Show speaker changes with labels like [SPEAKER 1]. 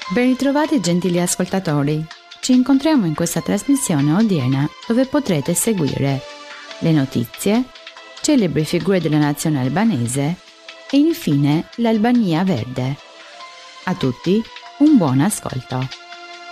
[SPEAKER 1] Ben ritrovati gentili ascoltatori, ci incontriamo in questa trasmissione odierna dove potrete seguire le notizie, celebri figure della nazione albanese e infine l'Albania verde. A tutti un buon ascolto.